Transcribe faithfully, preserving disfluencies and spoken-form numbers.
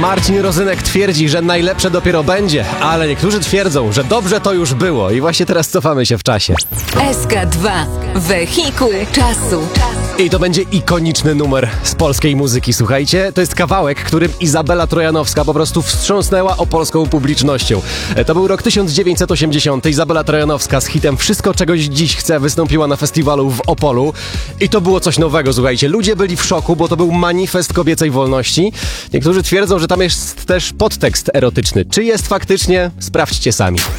Marcin Rozynek twierdzi, że najlepsze dopiero będzie, ale niektórzy twierdzą, że dobrze to już było i właśnie teraz cofamy się w czasie. S K dwa. Wehikuł czasu. I to będzie ikoniczny numer z polskiej muzyki, słuchajcie. To jest kawałek, którym Izabela Trojanowska po prostu wstrząsnęła opolską publicznością. To był rok tysiąc dziewięćset osiemdziesiąty. Izabela Trojanowska z hitem Wszystko, czegoś dziś chcę wystąpiła na festiwalu w Opolu. I to było coś nowego, słuchajcie. Ludzie byli w szoku, bo to był manifest kobiecej wolności. Niektórzy twierdzą, że tam jest też podtekst erotyczny. Czy jest faktycznie? Sprawdźcie sami.